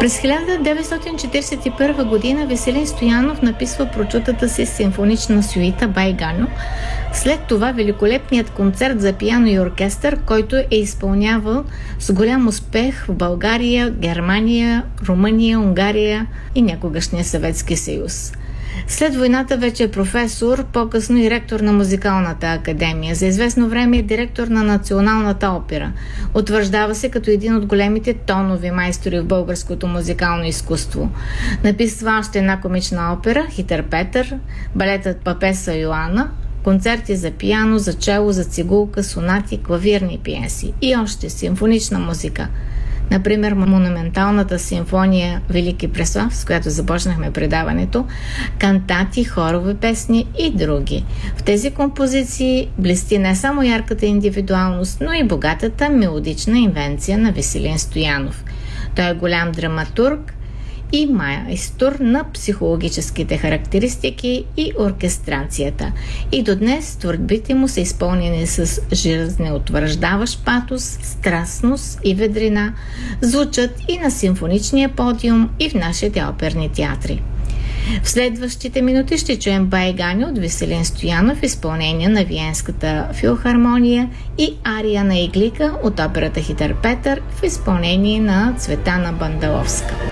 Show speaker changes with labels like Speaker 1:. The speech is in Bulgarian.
Speaker 1: През 1941 година Веселин Стоянов написва прочутата си симфонична сюита «Бай Ганьо». След това великолепният концерт за пиано и оркестър, който е изпълнявал с голям успех в България, Германия, Румъния, Унгария и някогашния Съветски съюз. След войната вече е професор, по-късно и ректор на Музикалната академия. За известно време е директор на Националната опера. Утвърждава се като един от големите тонови майстори в българското музикално изкуство. Написва още една комична опера «Хитър Петър», балетът «Папеса Йоанна», концерти за пиано, за чело, за цигулка, сонати, клавирни пиеси и още симфонична музика. Например, монументалната симфония Велики Преслав, с която започнахме предаването, кантати, хорови песни и други. В тези композиции блести не само ярката индивидуалност, но и богатата мелодична инвенция на Веселин Стоянов. Той е голям драматург и майстор на психологическите характеристики и оркестрацията. И до днес творбите му са изпълнени с жизнеутвърждаващ патос, страстност и ведрина, звучат и на симфоничния подиум, и в нашите оперни театри. В следващите минути ще чуем «Бай Ганьо» от Веселин Стоянов в изпълнение на Виенската филхармония и ария на Иглика от операта «Хитър Петър» в изпълнение на Цветана Бандаловска.